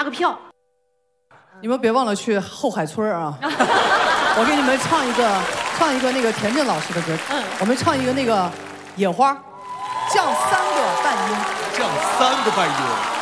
个票。 你们别忘了去后海村啊！我给你们唱一个那个田震老师的歌。我们唱一个那个野花，降3个半音。 降3个半音。